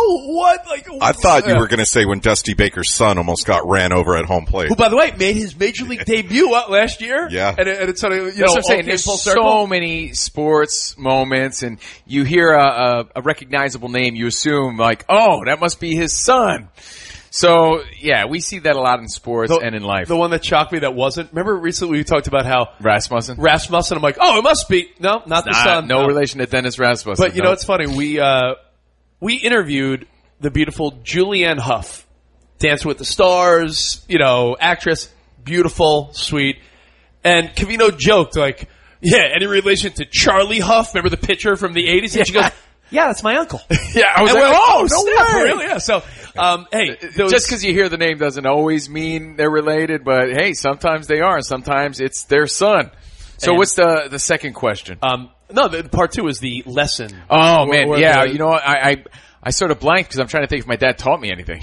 what? I thought you were going to say when Dusty Baker's son almost got ran over at home plate. Who, by the way, made his major league debut last year. Yeah. And it's sort of, That's what I'm saying. There's so many sports moments, and you hear a recognizable name, you assume, like, oh, that must be his son. So, yeah, we see that a lot in sports and in life. The one that shocked me that wasn't. Remember recently we talked about how Rasmussen? I'm like, oh, it must be. No, not the son. No relation to Dennis Rasmussen. But you know, it's funny. We interviewed the beautiful Julianne Hough, Dancing with the Stars, actress, beautiful, sweet. And Covino joked, like, yeah, any relation to Charlie Huff? Remember the pitcher from the 80s? And she goes, yeah, that's my uncle. Yeah, I was like, oh, no way. Really? Yeah. So, hey. Just because you hear the name doesn't always mean they're related, but hey, sometimes they are, and sometimes it's their son. So what's the second question? No, the part two is the lesson. Oh, man, yeah. You know what? I sort of blanked because I'm trying to think if my dad taught me anything.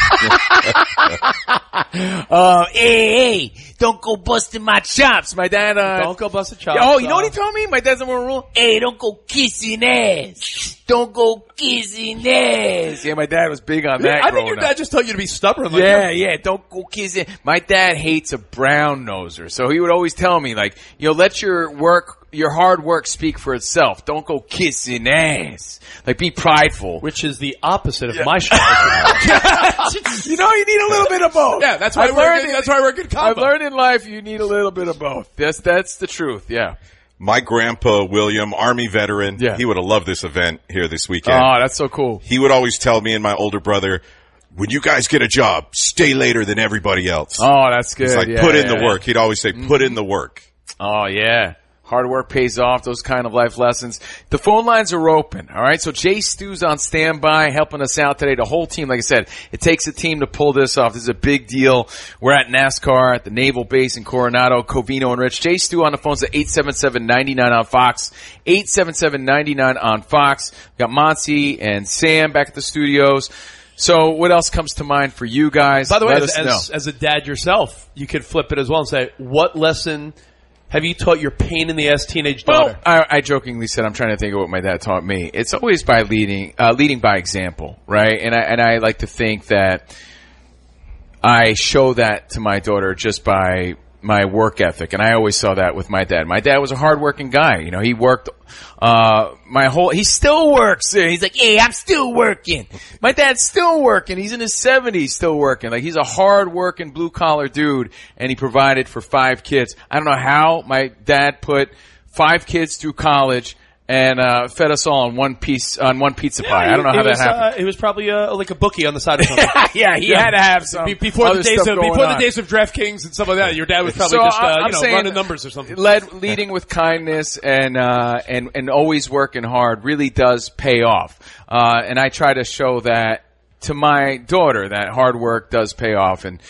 Hey, don't go busting my chops. My dad, don't go busting chops. Oh, you know what he told me? My dad's number one rule? Hey, don't go kissing ass. Don't go kissing ass. Yeah, my dad was big on that. I think your dad just told you to be stubborn. Like yeah, don't go kissing. My dad hates a brown noser, so he would always tell me, like, let your hard work speak for itself. Don't go kissing ass. Like, be prideful. Which is the opposite of my strategy. You need a little bit of both. Yeah, that's why I work in combo. I've learned in life you need a little bit of both. That's the truth, yeah. My grandpa, William, Army veteran, he would have loved this event here this weekend. Oh, that's so cool. He would always tell me and my older brother, when you guys get a job, stay later than everybody else. Oh, that's good. He's like, put in the work. He'd always say, put in the work. Oh, yeah. Hard work pays off, those kind of life lessons. The phone lines are open, all right? So Jay Stu's on standby, helping us out today. The whole team, like I said, it takes a team to pull this off. This is a big deal. We're at NASCAR at the Naval Base in Coronado, Covino and Rich. Jay Stu on the phones at 877-99 on Fox, 877-99 on Fox. We got Monty and Sam back at the studios. So what else comes to mind for you guys? By the way, as a dad yourself, you could flip it as well and say, what lesson have you taught your pain-in-the-ass teenage daughter? Well, I jokingly said I'm trying to think of what my dad taught me. It's always by leading by example, right? And I like to think that I show that to my daughter just by my work ethic, and I always saw that with my dad. My dad was a hard-working guy. He worked he still works. He's like, hey, I'm still working. My dad's still working. He's in his 70s still working. Like, he's a hard-working blue-collar dude, and he provided for 5 kids. I don't know how my dad put 5 kids through college and fed us all on one pizza pie. I don't know how that happened. It was probably like a bookie on the side of something. Yeah, he had to have some before the days of DraftKings and stuff like that. Your dad was probably running numbers or something. Leading with kindness and always working hard really does pay off. And I try to show that to my daughter, that hard work does pay off, and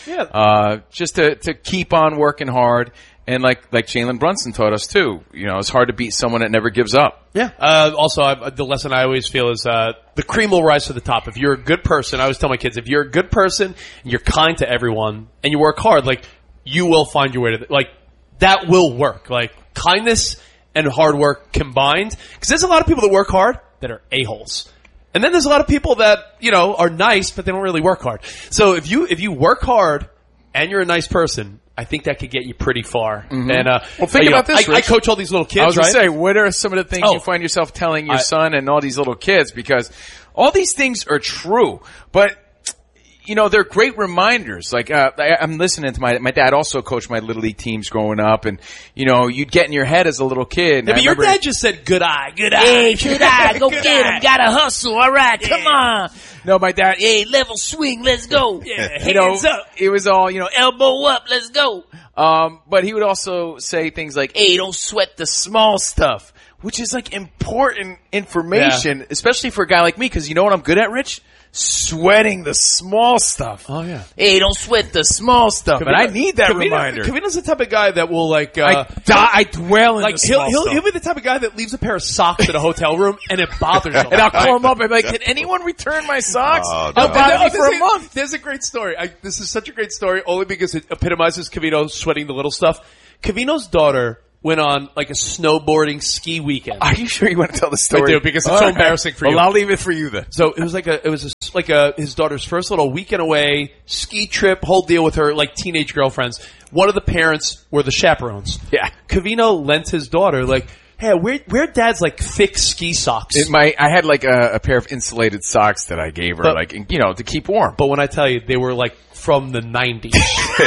just to keep on working hard. And like Jalen Brunson taught us too, it's hard to beat someone that never gives up. Yeah. Also, the lesson I always feel is the cream will rise to the top. If you're a good person, I always tell my kids, if you're a good person and you're kind to everyone and you work hard, like, you will find your way to that will work. Like, kindness and hard work combined. Because there's a lot of people that work hard that are a-holes. And then there's a lot of people that, are nice, but they don't really work hard. So if you work hard and you're a nice person, I think that could get you pretty far. Mm-hmm. And think about this, Rich. I coach all these little kids. I was going to say, what are some of the things you find yourself telling your son and all these little kids? Because all these things are true, but they're great reminders. Like, I'm listening to my dad also coached my little league teams growing up, and you'd get in your head as a little kid. Yeah, but your dad just said, "Good eye, good eye, hey, good eye, go get him, gotta hustle, all right, come on." No, my dad, hey, level swing, let's go. Yeah, hands up. It was all, elbow up, let's go. But he would also say things like, "Hey, don't sweat the small stuff," which is like important information, especially for a guy like me, because you know what I'm good at, Rich? Sweating the small stuff. Oh, yeah. Hey, don't sweat the small stuff. But I need that reminder. Kavina's the type of guy that will, like... I dwell in the small stuff. He'll be the type of guy that leaves a pair of socks in a hotel room, and it bothers him. And I'll call him up and be like, can anyone return my socks? No. I'll bother me for a month. There's a great story. This is such a great story, only because it epitomizes Covino sweating the little stuff. Covino's daughter went on like a snowboarding ski weekend. Are you sure you want to tell the story? I do, because it's so embarrassing for you. Well, I'll leave it for you then. So it was like his daughter's first little weekend away ski trip, whole deal with her like teenage girlfriends. One of the parents were the chaperones. Yeah. Covino lent his daughter like, hey, where dad's like thick ski socks. I had like a pair of insulated socks that I gave her, to keep warm. But when I tell you, they were like from the 90s,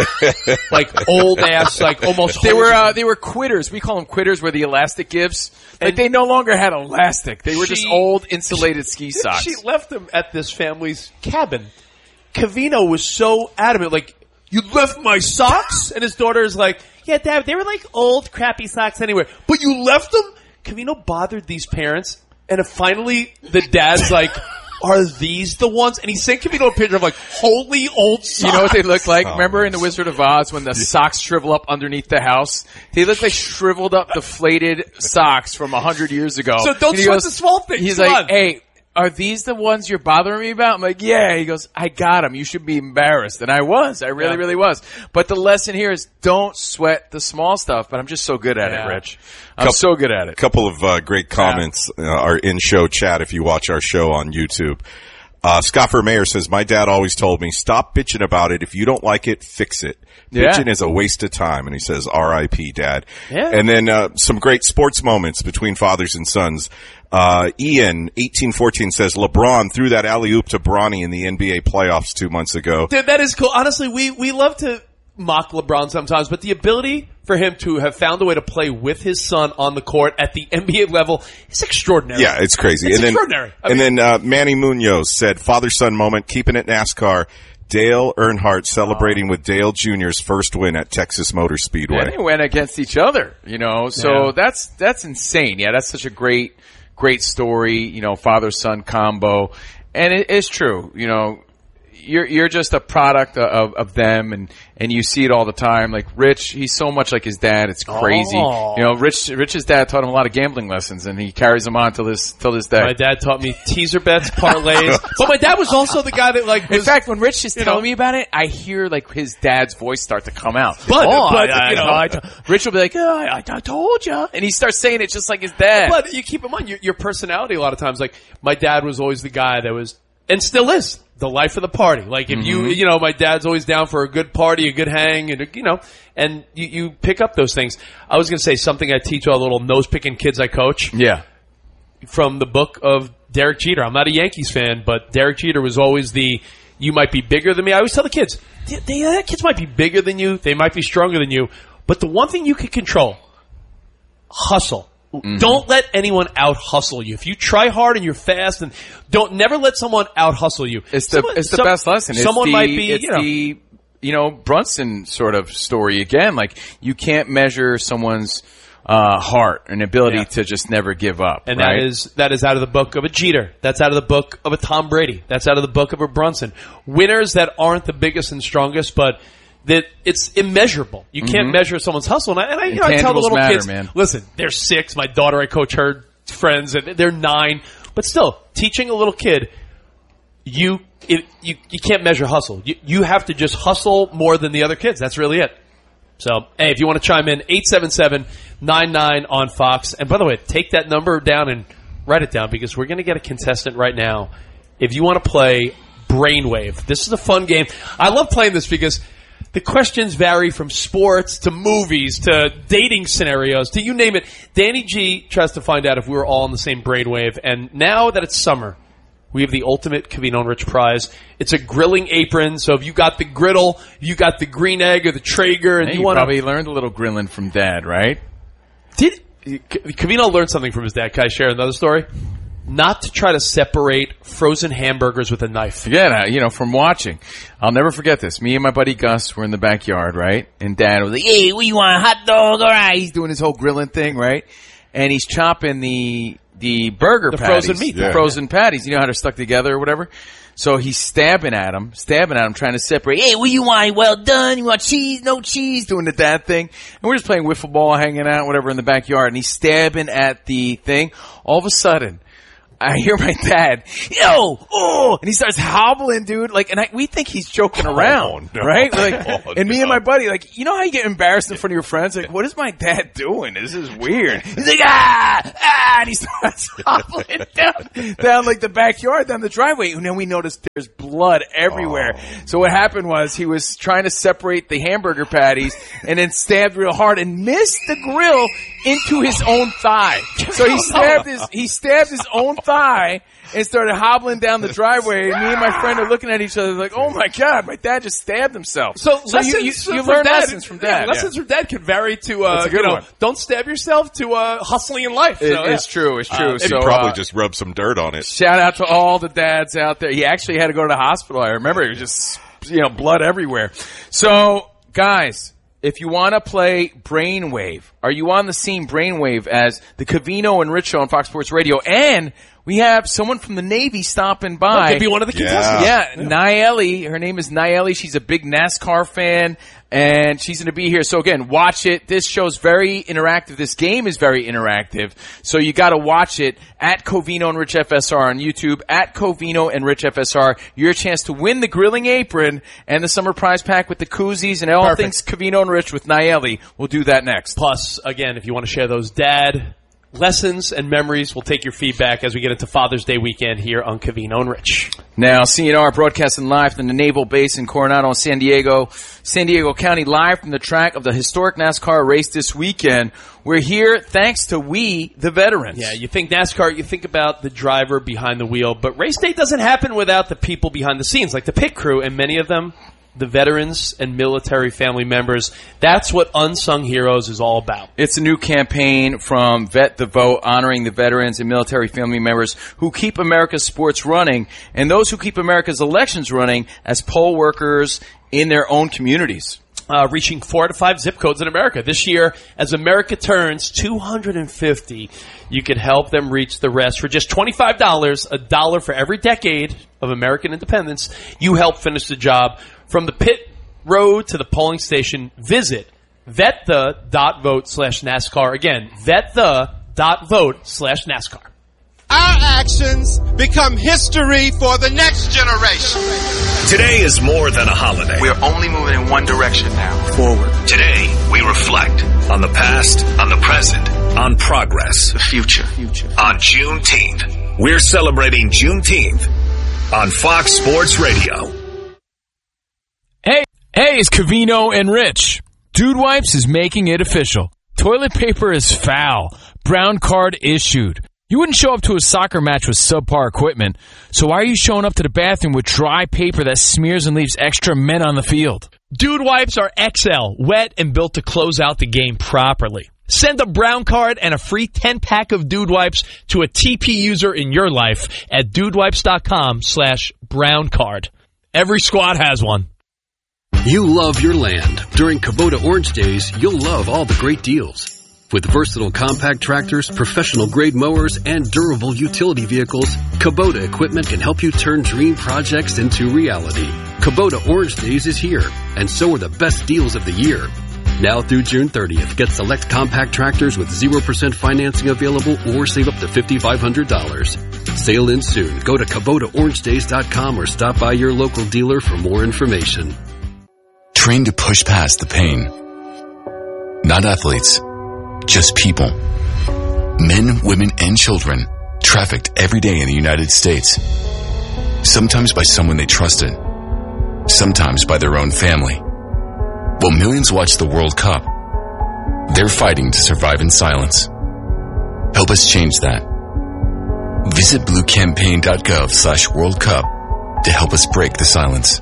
like old ass, like almost. They were quitters. We call them quitters, where the elastic gives. Like they no longer had elastic. They were just old insulated ski socks. She left them at this family's cabin. Covino was so adamant, like, you left my socks? And his daughter is like, yeah, Dad, they were like old, crappy socks anyway. But you left them? Covino bothered these parents, and finally the dad's like, are these the ones? And he sent Covino a picture of like wholly old socks. You know what they look like? Remember in The Wizard of Oz when the socks shrivel up underneath the house? They look like shriveled up, deflated socks from 100 years ago. So don't sweat the small things. He's Come like, on. hey, are these the ones you're bothering me about? I'm like, yeah. He goes, I got them. You should be embarrassed. And I was. I really was. But the lesson here is don't sweat the small stuff. But I'm just so good at it, Rich. I'm so good at it. A couple of great comments are in show chat if you watch our show on YouTube. Scoffer Mayer says, my dad always told me, stop bitching about it. If you don't like it, fix it. Yeah. Bitching is a waste of time. And he says, R.I.P. Dad. Yeah. And then some great sports moments between fathers and sons. Ian, 1814, says, LeBron threw that alley-oop to Bronny in the NBA playoffs 2 months ago. Dude, that is cool. Honestly, we love to mock LeBron sometimes, but the ability for him to have found a way to play with his son on the court at the NBA level is extraordinary. Yeah, it's crazy. It's extraordinary. Then Manny Munoz said, father-son moment, keeping it NASCAR. Dale Earnhardt celebrating with Dale Jr.'s first win at Texas Motor Speedway. And they went against each other, So that's insane. Yeah, that's such a great story, father-son combo. And it's true, you're just a product of them, and you see it all the time. Like Rich, he's so much like his dad. It's crazy. Oh. Rich's dad taught him a lot of gambling lessons, and he carries them on till this day. My dad taught me teaser bets, parlays. But my dad was also the guy that like was, in fact, when Rich is telling me about it, I hear like his dad's voice start to come out. But Rich will be like, I told you, and he starts saying it just like his dad. But you keep in mind your personality a lot of times. Like my dad was always the guy that was, and still is, the life of the party. Like if my dad's always down for a good party, a good hang, and you pick up those things. I was going to say something I teach all the little nose-picking kids I coach. Yeah. From the book of Derek Jeter. I'm not a Yankees fan, but Derek Jeter was always you might be bigger than me. I always tell the kids, kids might be bigger than you, they might be stronger than you, but the one thing you can control, hustle. Mm-hmm. Don't let anyone out hustle you. If you try hard and you're fast, and never let someone out hustle you. It's the best lesson. Someone might be, Brunson sort of story again. Like you can't measure someone's heart and ability to just never give up. And right? that is out of the book of a Jeter. That's out of the book of a Tom Brady. That's out of the book of a Brunson. Winners that aren't the biggest and strongest, but that it's immeasurable. You can't measure someone's hustle. And I tell the little kids, man. Listen, they're 6. My daughter, I coach her friends, and they're 9. But still, teaching a little kid, you can't measure hustle. You have to just hustle more than the other kids. That's really it. So, hey, if you want to chime in, 877-99 on Fox. And by the way, take that number down and write it down, because we're going to get a contestant right now. If you want to play Brainwave, this is a fun game. I love playing this because the questions vary from sports to movies to dating scenarios to you name it. Danny G tries to find out if we were all on the same brainwave. And now that it's summer, we have the ultimate Covino and Rich prize. It's a grilling apron. So if you got the griddle, you got the green egg or the Traeger, and you probably learned a little grilling from Dad, right? Did Covino learn something from his dad? Can I share another story? Not to try to separate frozen hamburgers with a knife. Yeah, from watching. I'll never forget this. Me and my buddy Gus were in the backyard, right? And Dad was like, hey, what you want, a hot dog? All right. He's doing his whole grilling thing, right? And he's chopping the burger patties. Frozen meat. The frozen patties. You know how they're stuck together or whatever? So he's stabbing at him, trying to separate. Hey, what you want? Well done. You want cheese? No cheese? Doing the dad thing. And we're just playing wiffle ball, hanging out, whatever, in the backyard. And he's stabbing at the thing. All of a sudden, I hear my dad, and he starts hobbling, dude. Like, and we think he's joking around, right? And me and my buddy, like, you know how you get embarrassed in front of your friends? Like, what is my dad doing? This is weird. He's like, and he starts hobbling down like the backyard, down the driveway. And then we noticed there's blood everywhere. So what happened was he was trying to separate the hamburger patties and then stabbed real hard and missed the grill into his own thigh. So he stabbed his own thigh and started hobbling down the driveway. And me and my friend are looking at each other like, "Oh my God, my dad just stabbed himself." So you learn lessons from dad. Yeah, lessons from dad can vary to don't stab yourself to hustling in life. It's true. It's true. So probably just rub some dirt on it. Shout out to all the dads out there. He actually had to go to the hospital. I remember it was just blood everywhere. So guys, if you want to play Brainwave, are you on the scene Brainwave as the Covino and Rich Show on Fox Sports Radio? And we have someone from the Navy stopping by. Could be one of the contestants. Yeah, Nayeli. Her name is Nayeli. She's a big NASCAR fan, and she's going to be here. So again, watch it. This show's very interactive. This game is very interactive. So you got to watch it at Covino and Rich FSR on YouTube, at Covino and Rich FSR. Your chance to win the grilling apron and the summer prize pack with the koozies and all things Covino and Rich with Nayeli. We'll do that next. Plus, again, if you want to share those dad lessons and memories, we'll take your feedback as we get into Father's Day weekend here on Covino and Rich. Now, CNR broadcasting live from the Naval Base in Coronado, San Diego County, live from the track of the historic NASCAR race this weekend. We're here thanks to we, the veterans. Yeah, you think NASCAR, you think about the driver behind the wheel, but race day doesn't happen without the people behind the scenes, like the pit crew, and many of them, the veterans and military family members. That's what Unsung Heroes is all about. It's a new campaign from Vet the Vote, honoring the veterans and military family members who keep America's sports running and those who keep America's elections running as poll workers in their own communities. Reaching 4 to 5 zip codes in America. This year, as America turns 250, you can help them reach the rest. For just $25, $1 for every decade of American independence, you help finish the job. From the pit road to the polling station, visit vetthe.vote/NASCAR. Again, vetthe.vote/NASCAR. Our actions become history for the next generation. Today is more than a holiday. We're only moving in one direction now, forward. Today, we reflect on the past, on the present, on progress, the future. On Juneteenth. We're celebrating Juneteenth on Fox Sports Radio. Hey, it's Covino and Rich. Dude Wipes is making it official. Toilet paper is foul. Brown card issued. You wouldn't show up to a soccer match with subpar equipment, so why are you showing up to the bathroom with dry paper that smears and leaves extra men on the field? Dude Wipes are XL, wet and built to close out the game properly. Send a brown card and a free 10-pack of Dude Wipes to a TP user in your life at dudewipes.com/brown card. Every squad has one. You love your land. During Kubota Orange Days, you'll love all the great deals. With versatile compact tractors, professional-grade mowers, and durable utility vehicles, Kubota equipment can help you turn dream projects into reality. Kubota Orange Days is here, and so are the best deals of the year. Now through June 30th, get select compact tractors with 0% financing available or save up to $5,500. Sale ends soon. Go to KubotaOrangeDays.com or stop by your local dealer for more information. Train to push past the pain. Not athletes, just people. Men, women, and children trafficked every day in the United States. Sometimes by someone they trusted. Sometimes by their own family. While millions watch the World Cup, they're fighting to survive in silence. Help us change that. Visit bluecampaign.gov/World Cup to help us break the silence.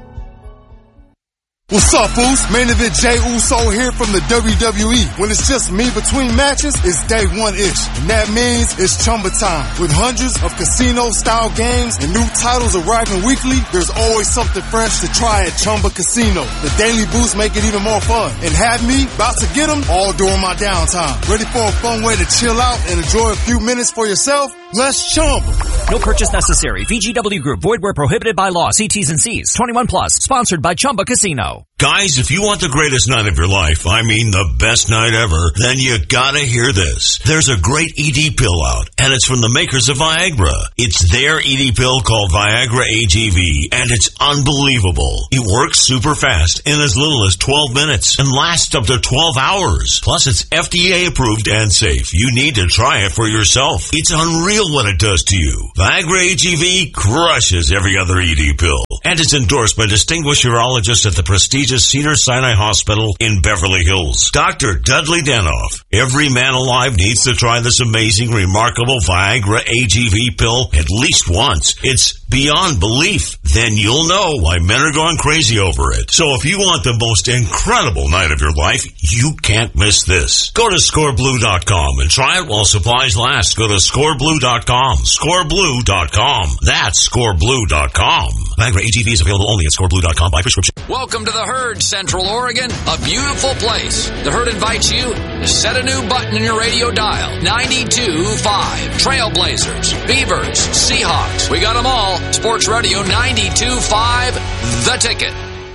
What's up, fools? Main event Jey Uso here from the WWE. When it's just me between matches, it's day one-ish. And that means it's Chumba time. With hundreds of casino-style games and new titles arriving weekly, there's always something fresh to try at Chumba Casino. The daily boosts make it even more fun. And have me about to get them all during my downtime. Ready for a fun way to chill out and enjoy a few minutes for yourself? Let's Chumba. No purchase necessary. VGW Group. Void where prohibited by law. See T's and C's. 21 plus. Sponsored by Chumba Casino. Guys, if you want the greatest night of your life, I mean the best night ever, then you gotta hear this. There's a great ED pill out, and it's from the makers of Viagra. It's their ED pill called Viagra AGV, and it's unbelievable. It works super fast in as little as 12 minutes and lasts up to 12 hours. Plus, it's FDA approved and safe. You need to try it for yourself. It's unreal what it does to you. Viagra AGV crushes every other ED pill, and it's endorsed by distinguished urologists at the prestigious Cedars-Sinai Hospital in Beverly Hills. Dr. Dudley Danoff. Every man alive needs to try this amazing, remarkable Viagra AGV pill at least once. It's beyond belief. Then you'll know why men are going crazy over it. So if you want the most incredible night of your life, you can't miss this. Go to scoreblue.com and try it while supplies last. Go to scoreblue.com. Scoreblue.com. That's scoreblue.com. Viagra AGV is available only at scoreblue.com by prescription. Welcome to the Herd, Central Oregon, a beautiful place. The Herd invites you to set a new button in your radio dial. 92.5. Trailblazers, Beavers, Seahawks. We got them all. Sports Radio 92.5. The Ticket.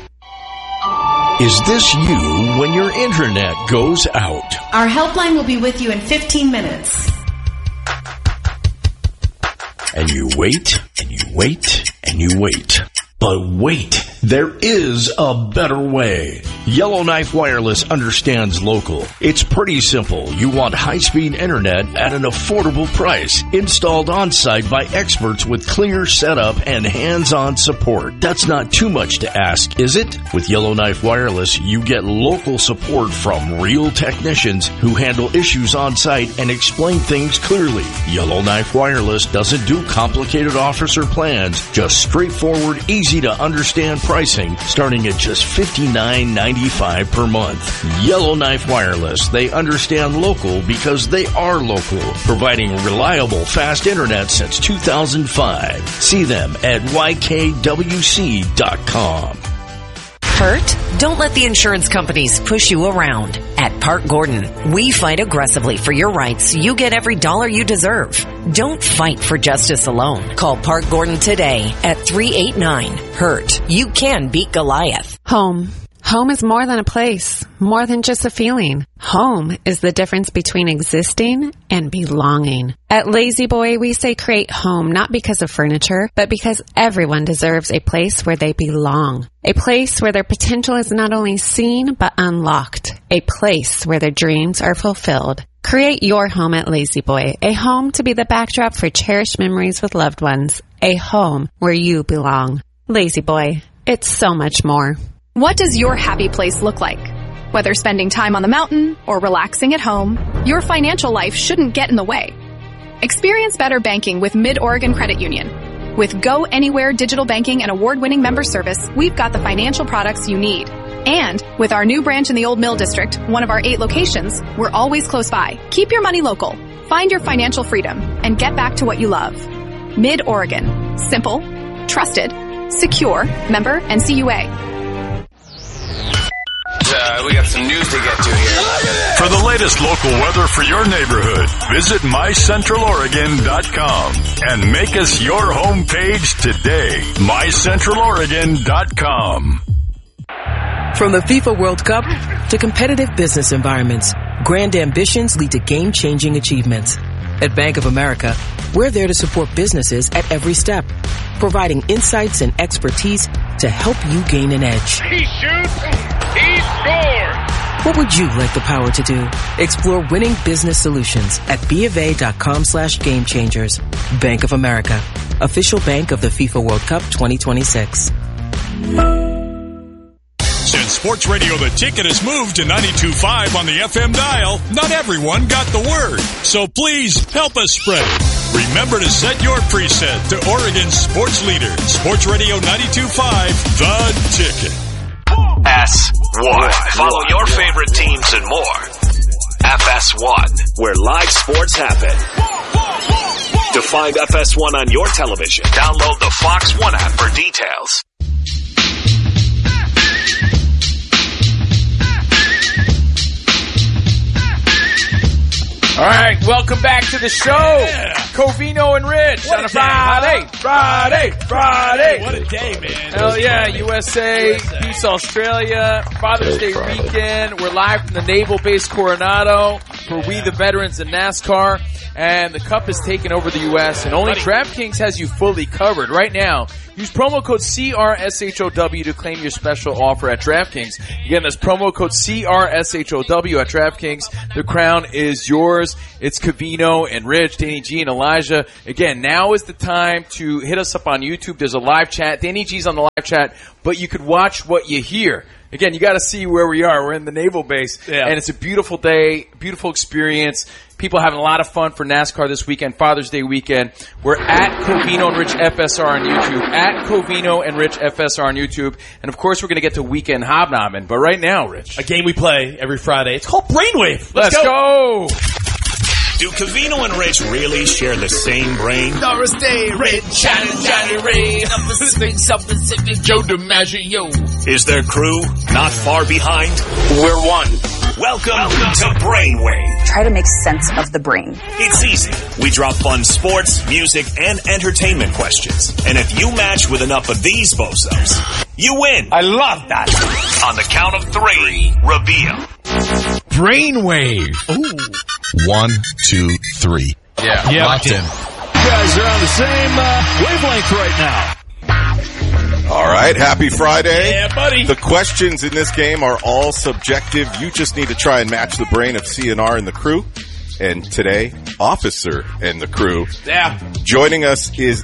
Is this you when your internet goes out? Our helpline will be with you in 15 minutes. And you wait, and you wait, and you wait. But wait, there is a better way. Yellowknife Wireless understands local. It's pretty simple. You want high-speed internet at an affordable price, installed on-site by experts with clear setup and hands-on support. That's not too much to ask, is it? With Yellowknife Wireless, you get local support from real technicians who handle issues on-site and explain things clearly. Yellowknife Wireless doesn't do complicated offers or plans, just straightforward, easy to understand pricing starting at just $59.95 per month. Yellowknife Wireless. They understand local because they are local, providing reliable, fast internet since 2005. See them at ykwc.com. Hurt? Don't let the insurance companies push you around. At Park Gordon, we fight aggressively for your rights. You get every dollar you deserve. Don't fight for justice alone. Call Park Gordon today at 389-HURT. You can beat Goliath. Home. Home is more than a place, more than just a feeling. Home is the difference between existing and belonging. At Lazy Boy, we say create home not because of furniture, but because everyone deserves a place where they belong. A place where their potential is not only seen, but unlocked. A place where their dreams are fulfilled. Create your home at Lazy Boy, a home to be the backdrop for cherished memories with loved ones. A home where you belong. Lazy Boy, it's so much more. What does your happy place look like? Whether spending time on the mountain or relaxing at home, your financial life shouldn't get in the way. Experience better banking with Mid-Oregon Credit Union. With Go Anywhere digital banking and award-winning member service, we've got the financial products you need. And with our new branch in the Old Mill District, one of our 8 locations, we're always close by. Keep your money local. Find your financial freedom and get back to what you love. Mid-Oregon. Simple, trusted, secure, member NCUA. We got some news to get to here. For the latest local weather for your neighborhood, visit mycentraloregon.com and make us your homepage today. mycentraloregon.com. From the FIFA World Cup to competitive business environments, grand ambitions lead to game-changing achievements. At Bank of America, we're there to support businesses at every step, providing insights and expertise to help you gain an edge. He shoots, he scores! What would you like the power to do? Explore winning business solutions at BofA.com/gamechangers. Bank of America, official bank of the FIFA World Cup 2026. Since Sports Radio The Ticket has moved to 92.5 on the FM dial, not everyone got the word. So please help us spread it. Remember to set your preset to Oregon's sports leader, Sports Radio 92.5, The Ticket. FS1. Follow your favorite teams and more. FS1, where live sports happen. To find FS1 on your television, download the Fox One app for details. All right, welcome back to the show. Covino and Rich on a Friday. What a day, man. Hell yeah, USA beats Australia. Father's Day weekend. We're live from the Naval Base Coronado for We the Veterans in NASCAR. And the Cup is taking over the U.S. and only DraftKings has you fully covered. Right now, use promo code CRSHOW to claim your special offer at DraftKings. Again, that's promo code CRSHOW at DraftKings. The crown is yours. It's Covino and Rich, Danny G and Elijah. Again, now is the time to hit us up on YouTube. There's a live chat. Danny G's on the live chat, but you could watch what you hear. Again, you got to see where we are. We're in the Naval Base, and it's a beautiful day, beautiful experience. People having a lot of fun for NASCAR this weekend, Father's Day weekend. We're at Covino and Rich FSR on YouTube, at Covino and Rich FSR on YouTube, and of course we're going to get to Weekend Hobnobbing. But right now, Rich, a game we play every Friday. It's called Brainwave. Let's go. Do Covino and Rich really share the same brain? Doris Day, Red, Johnny Ray, South Pacific, Joe DiMaggio. Is their crew not far behind? We're one. Welcome to Brainwave. Try to make sense of the brain. It's easy. We drop fun sports, music, and entertainment questions. And if you match with enough of these bozos, you win. I love that. On the count of 3, reveal. Brainwave. Ooh. 1, 2, 3. Yeah. Locked in. You guys are on the same wavelength right now. All right, happy Friday. Yeah, buddy. The questions in this game are all subjective. You just need to try and match the brain of CNR and the crew. And today, Officer and the crew. Yeah. Joining us is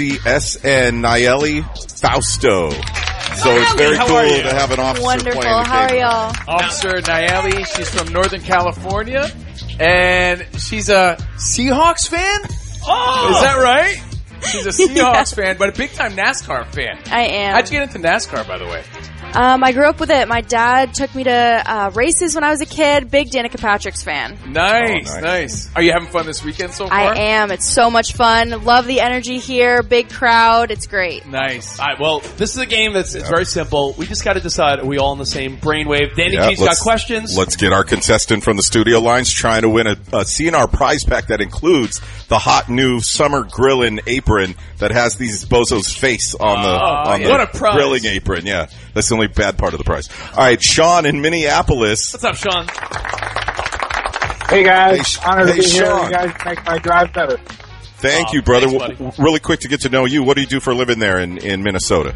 MCSN Nayeli Fausto. So it's very cool to have an officer Wonderful. playing the How game. are y'all? Officer Nayeli, she's from Northern California, and she's a Seahawks fan? Oh! Is that right? She's a Seahawks fan, but a big-time NASCAR fan. I am. How'd you get into NASCAR, by the way? I grew up with it. My dad took me to races when I was a kid. Big Danica Patrick's fan. Nice. Are you having fun this weekend so far? I am. It's so much fun. Love the energy here. Big crowd. It's great. Nice. All right, well, this is a game that's it's very simple. We just got to decide, are we all on the same brainwave? Danny G's got questions. Let's get our contestant from the studio lines trying to win a CNR prize pack that includes the hot new summer grilling apron that has these bozos' face on the what a prize. grilling apron. Yeah, that's the only bad part of the prize. All right, Sean in Minneapolis. What's up, Sean? Hey, guys. Honored to be here. Sean. You guys make my drive better. Thank you, brother. Thanks, Really quick to get to know you. What do you do for a living there in Minnesota?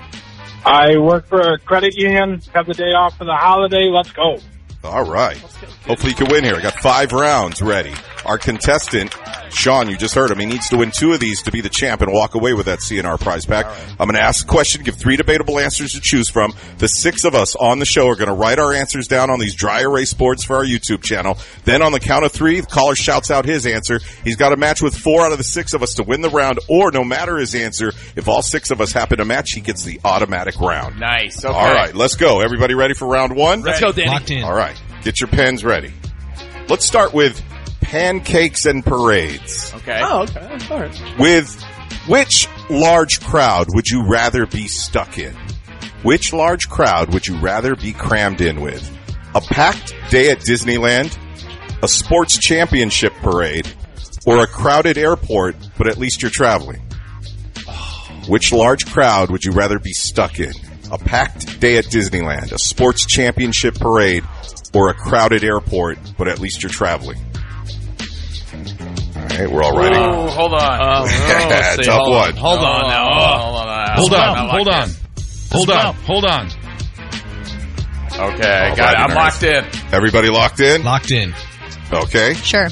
I work for a credit union. Have the day off for the holiday. Let's go. All right. Hopefully you can win here. I got 5 rounds ready. Our contestant, Sean, you just heard him. He needs to win 2 of these to be the champ and walk away with that CNR prize pack. Right. I'm going to ask a question, give 3 debatable answers to choose from. The 6 of us on the show are going to write our answers down on these dry erase boards for our YouTube channel. Then on the count of 3, the caller shouts out his answer. He's got to match with 4 out of the 6 of us to win the round, or no matter his answer, if all 6 of us happen to match, he gets the automatic round. Nice. Okay. All right, let's go. Everybody ready for round 1? Let's go, Danny. Locked in. All right. Get your pens ready. Let's start with pancakes and parades. Okay. Oh, okay. All right. With which large crowd would you rather be stuck in? Which large crowd would you rather be crammed in with? A packed day at Disneyland, a sports championship parade, or a crowded airport, but at least you're traveling? Which large crowd would you rather be stuck in? A packed day at Disneyland, a sports championship parade, or a crowded airport, but at least you're traveling? All right, we're all writing. Oh, hold on. Tough one. Hold on now. Hold on. Okay, got it. I'm locked in. Everybody locked in? Locked in. Okay. Sure.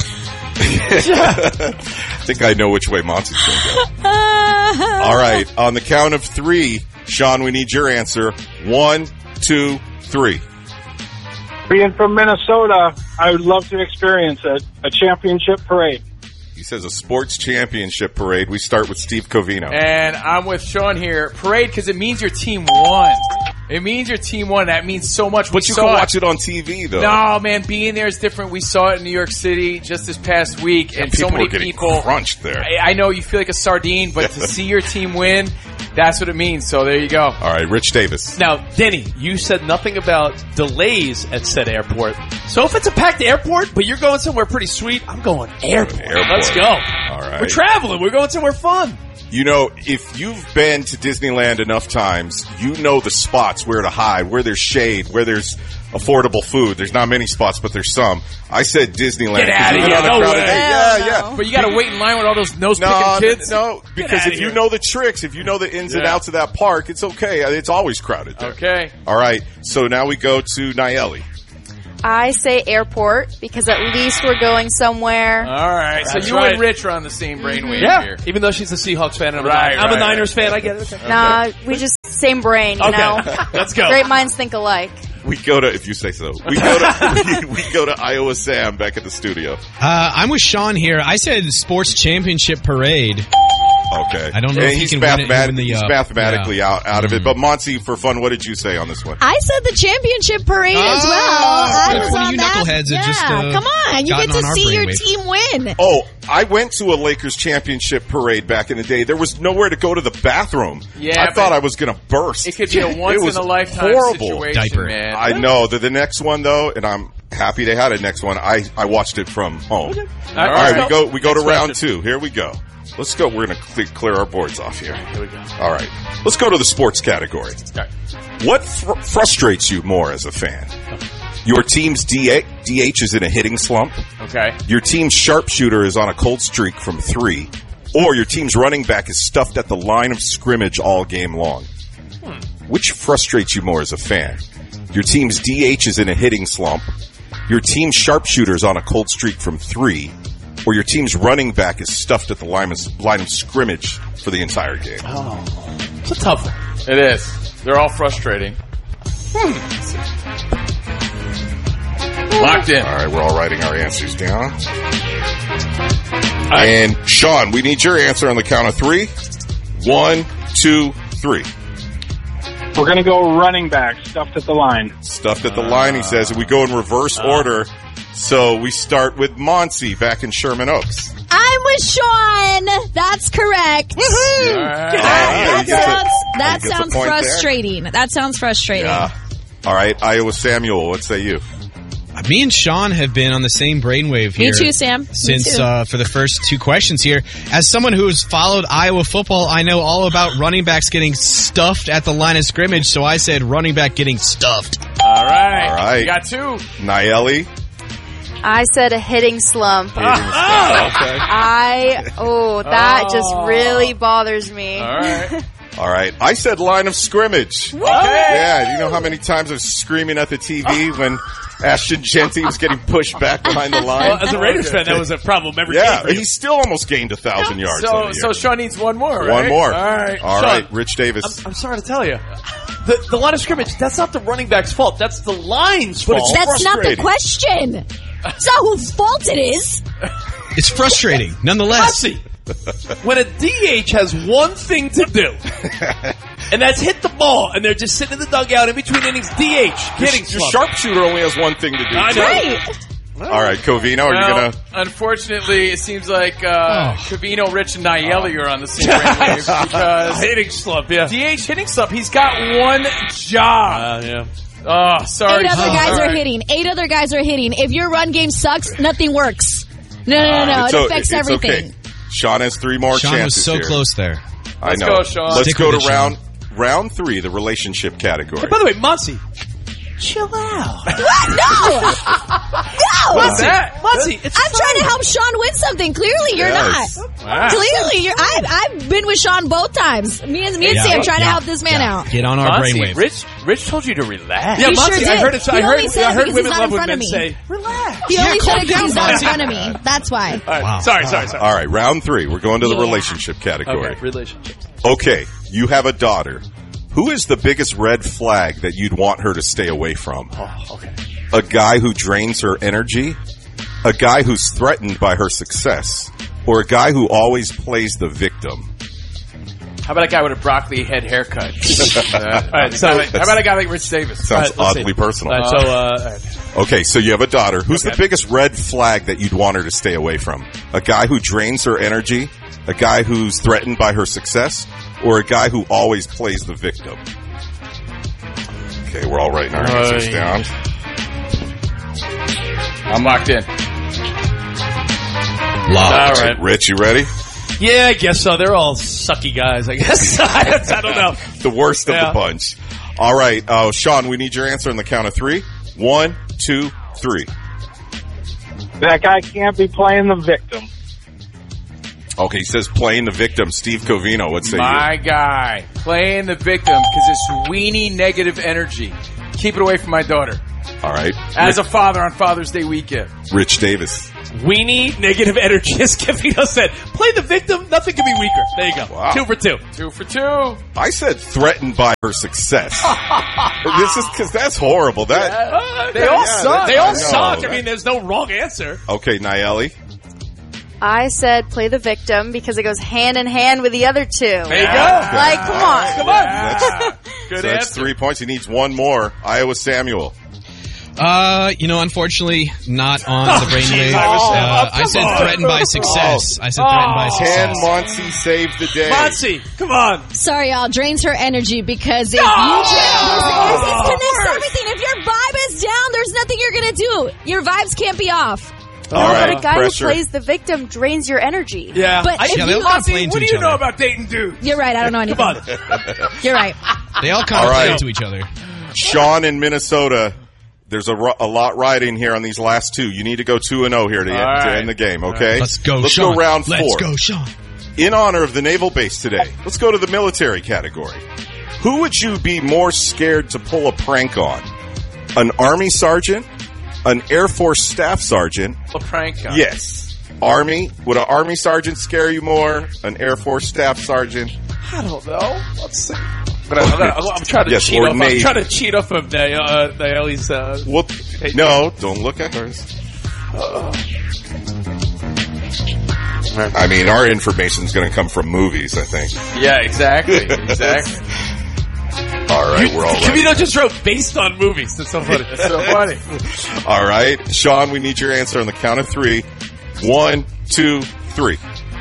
I think I know which way Monty's going to go. All right, on the count of 3, Sean, we need your answer. 1, 2, 3. Being from Minnesota, I would love to experience a championship parade. He says a sports championship parade. We start with Steve Covino. And I'm with Sean here. Parade, because it means your team won. It means your team won. That means so much. But you can watch it on TV, though. No, man, being there is different. We saw it in New York City just this past week, and so many people crunched there. I know you feel like a sardine, but to see your team win, That's what it means. So there you go. All right, Rich Davis. Now, Denny, you said nothing about delays at said airport. So if it's a packed airport, but you're going somewhere pretty sweet, I'm going airport. Let's go. All right. We're traveling. We're going somewhere fun. You know, if you've been to Disneyland enough times, you know the spots where to hide, where there's shade, where there's affordable food. There's not many spots, but there's some. I said Disneyland. Get out of here. No way. Yeah. But you got to wait in line with all those nose-picking kids? No, because if you know the tricks, if you know the ins and outs of that park, it's okay. It's always crowded there. Okay. All right, so now we go to Nayeli. I say airport because at least we're going somewhere. All right. So you and Rich are on the same brainwave here. Even though she's a Seahawks fan and I'm a Niners fan, I get it. Okay. Nah, we just same brain, you know. Let's go. Great minds think alike. We go to, if you say so, we go to Iowa Sam back at the studio. I'm with Sean here. I said sports championship parade. Okay. I don't know if he's he can win the, he's mathematically out of it. But Monty, for fun, what did you say on this one? I said the championship parade as well. I was on you that. knuckleheads have just come on, you get to see your team win. Oh, I went to a Lakers championship parade back in the day. There was nowhere to go to the bathroom. Yeah, I thought I was going to burst. It could be a once-in-a-lifetime situation, diaper. man. I know. The next one, though, and I'm happy they had a next one, I watched it from home. Okay. All right, we go to round 2. Here we go. Let's go. We're going to clear our boards off here. Here we go. All right. Let's go to the sports category. All right. What frustrates you more as a fan? Your team's DH is in a hitting slump. Okay. Your team's sharpshooter is on a cold streak from 3. Or your team's running back is stuffed at the line of scrimmage all game long. Which frustrates you more as a fan? Your team's DH is in a hitting slump. Your team's sharpshooter is on a cold streak from 3. Or your team's running back is stuffed at the line of scrimmage for the entire game. Oh, it's a tough one. It is. They're all frustrating. Locked in. All right, we're all writing our answers down. And Sean, we need your answer on the count of 3. 1, 2, 3. We're going to go running back, stuffed at the line. Stuffed at the line, he says. We go in reverse order. So we start with Monty back in Sherman Oaks. I'm with Sean. That's correct. That sounds frustrating. That sounds frustrating. Yeah. All right, Iowa Samuel, what say you? Me and Sean have been on the same brainwave here. Me too, Sam. Since for the first 2 questions here. As someone who has followed Iowa football, I know all about running backs getting stuffed at the line of scrimmage, so I said running back getting stuffed. All right. All right. You got 2. Nayeli? I said a hitting slump. Okay. That just really bothers me. All right. All right. I said line of scrimmage. Okay. Yeah, you know how many times I was screaming at the TV when Ashton Genty was getting pushed back behind the line? Well, as a Raiders fan, that was a problem every game for you. He still almost gained 1,000 yards. So Sean needs one more, right? One more. All right. All Sean, right, Rich Davis. I'm sorry to tell you. The line of scrimmage, that's not the running back's fault. That's the line's fault. That's not the question. It's not whose fault it is. It's frustrating, nonetheless. When a DH has one thing to do, and that's hit the ball, and they're just sitting in the dugout in between innings, DH, hitting Your sharpshooter only has one thing to do. I know. Right. All right, Covino, are you going to... Unfortunately, it seems like Covino, Rich, and Nayeli are on the same brainwave because... hitting slump, yeah. DH hitting slump. He's got one job. Yeah. Oh, sorry. 8 other guys are hitting. 8 other guys are hitting. If your run game sucks, nothing works. No. It affects everything. Okay. Sean has 3 more Sean chances was so here. close there. I know. Let's go, Sean. Let's Stick go with to it, round 3, the relationship category. Hey, by the way, Muncie, chill out. What? No! What's that? Muncie, I'm trying to help Sean win something. Clearly, you're Yes. not. Wow. Clearly, you're. I've been with Sean both times. Me and Sam trying to help this man out. Get on our Muncie, brainwave. Rich told you to relax. Yeah, He Muncie, sure I did. heard it. He I only said it heard because women he's not love in when front men of me. say, relax. He only said calm it because down, he's not in Muncie. front of me. That's why. All right, Wow. Sorry. All right, round 3. We're going to the relationship category. Okay, relationships. Okay, you have a daughter. Who is the biggest red flag that you'd want her to stay away from? Oh, okay. A guy who drains her energy? A guy who's threatened by her success? Or a guy who always plays the victim? How about a guy with a broccoli head haircut? All right, so how about a guy like Rich Davis? Sounds oddly personal. All right, so Okay, so you have a daughter. Who's the biggest red flag that you'd want her to stay away from? A guy who drains her energy? A guy who's threatened by her success? Or a guy who always plays the victim? Okay, we're all writing our answers down. I'm locked in. All right. Rich, you ready? Yeah, I guess so. They're all sucky guys, I guess. I don't know. The worst of the bunch. All right, Sean, we need your answer on the count of 3. 1, 2, 3. That guy can't be playing the victim. Okay, he says playing the victim. Steve Covino, what say you? My guy. Playing the victim because it's weenie negative energy. Keep it away from my daughter. All right. As a father on Father's Day weekend. Rich Davis. Weenie, negative energy. As Covino said, play the victim, nothing can be weaker. There you go. Wow. 2 for 2. 2 for 2. I said threatened by her success. This is because that's horrible. They all suck. They all suck. I mean, there's no wrong answer. Okay, Nayeli. I said play the victim because it goes hand in hand with the other 2. There you go. Like, come on. Come on. Good so that's 3 points. He needs one more. Iowa Samuel. Unfortunately, not on the brainwave. I said threatened by success. I said threatened by success. Can Monty save the day? Monty, come on. Sorry, y'all. Drains her energy because if you it connects everything. If your vibe is down, there's nothing you're going to do. Your vibes can't be off. All right, but a guy pressure. who plays the victim drains your energy. Yeah. But if you, Monty, what do you know about dating dudes? You're right. I don't know anything. Come on. You're right. They all kind of play into each other. Sean in Minnesota. There's a lot riding here on these last 2. You need to go 2-0 here to end the game, okay? Let's go, Let's Sean. go round 4. Let's go, Sean. In honor of the naval base today, let's go to the military category. Who would you be more scared to pull a prank on? An Army sergeant? An Air Force staff sergeant? A prank on? Yes. Army? Would an Army sergeant scare you more? An Air Force staff sergeant? I don't know. Let's see. But I'm trying to cheat off. I'm trying to cheat off of Nayeli's. No, don't look at hers. I mean, our information is going to come from movies, I think. Yeah, exactly. Exactly. All right, we're all right. Covino just wrote based on movies. That's so funny. That's so funny. All right, Sean, we need your answer on the count of 3. 1, 2, 3.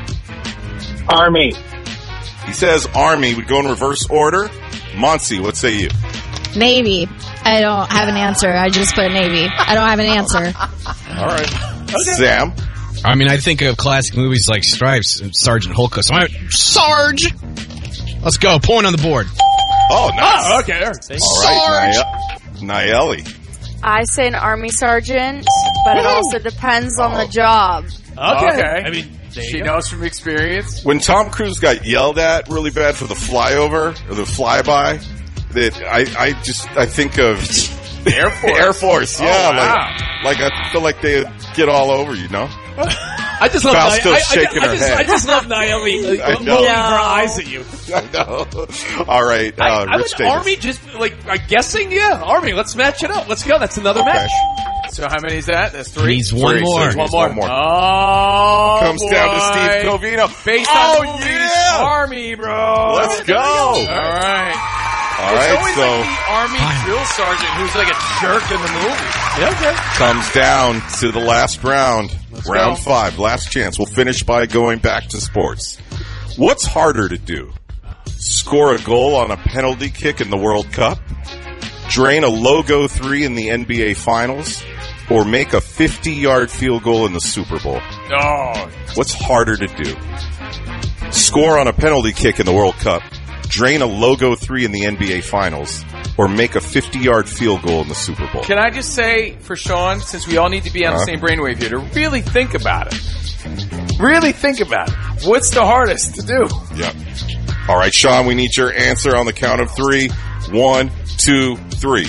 Army. He says Army. Would go in reverse order. Monty, what say you? Navy. I don't have an answer. I just put Navy. I don't have an answer. All right. Okay. Sam? I mean, I think of classic movies like Stripes and Sergeant Hulka. So Sarge! Let's go. Point on the board. Oh, nice. Oh, okay. All right, Nayeli. I say an Army sergeant, but it also depends on the job. Okay. I mean, she knows from experience. When Tom Cruise got yelled at really bad for the flyover or the flyby, that I think of Air Force. Air Force, yeah. Oh, wow. Like I feel like they get all over, you know. I just love shaking her head. I just love Nayeli rolling her eyes at you. I know. All right, Rich Davis. Army, just I'm guessing, yeah, Army. Let's match it up. Let's go. That's another match. So how many is that? That's 3. Needs one more. So one more. Oh, comes down to Steve Covino. Based on movies, Army, bro. Let's go. All right. It's always like the Army drill sergeant who's like a jerk in the movie. Yeah, okay. Comes down to the last round. Round 5. Last chance. We'll finish by going back to sports. What's harder to do? Score a goal on a penalty kick in the World Cup? Drain a logo 3 in the NBA Finals? Or make a 50-yard field goal in the Super Bowl? Oh. What's harder to do? Score on a penalty kick in the World Cup? Drain a logo 3 in the NBA Finals? Or make a 50-yard field goal in the Super Bowl? Can I just say, for Sean, since we all need to be on the same brainwave here, to really think about it. Really think about it. What's the hardest to do? Yep. All right, Sean, we need your answer on the count of 3. 1, 2, 3.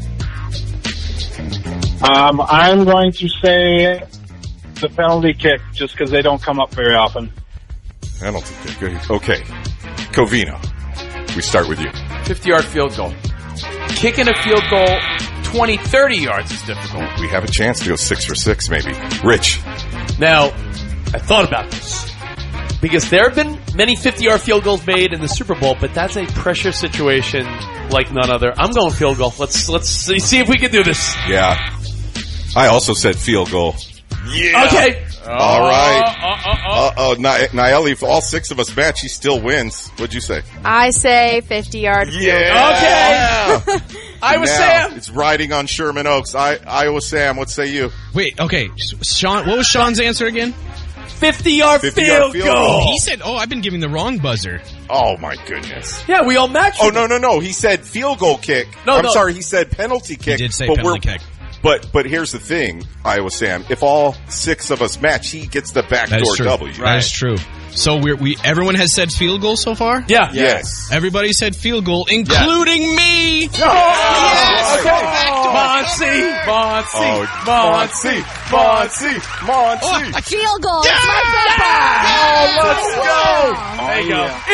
I'm going to say the penalty kick, just because they don't come up very often. Penalty kick. Okay. Covino, we start with you. 50-yard field goal. Kicking a field goal 20, 30 yards is difficult. We have a chance to go 6 for 6, maybe. Rich. Now, I thought about this. Because there have been many 50-yard field goals made in the Super Bowl, but that's a pressure situation like none other. I'm going field goal. Let's see if we can do this. Yeah. I also said field goal. Yeah. Okay. All right. Naeli, if all 6 of us match, he still wins. What'd you say? I say 50-yard field. Yeah. Okay. Iowa Sam. It's riding on Sherman Oaks. Iowa Sam, what say you? Wait, okay. Sean, what was Sean's answer again? 50-yard field goal. He said, I've been giving the wrong buzzer. Oh, my goodness. Yeah, we all matched. Oh, no. He said field goal kick. I'm sorry, he said penalty kick. He did say penalty kick. But here's the thing, Iowa Sam. If all 6 of us match, he gets the backdoor W. Right. That is true. So everyone has said field goal so far? Yeah. Yes. Everybody said field goal, including me. Oh, yes. Monty. Field goal. Yeah! It's my Oh, let's go. There you go. Yeah.